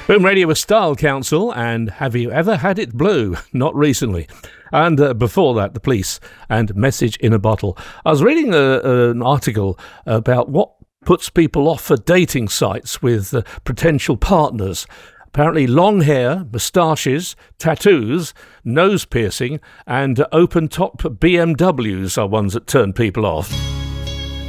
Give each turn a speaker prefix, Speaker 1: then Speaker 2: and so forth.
Speaker 1: Boom Radio with Style Council and Have You Ever Had It Blue? Not recently. And before that, The Police and Message in a Bottle. I was reading an article about what puts people off for dating sites with potential partners. Apparently long hair, moustaches, tattoos, nose piercing and open-top BMWs are ones that turn people off.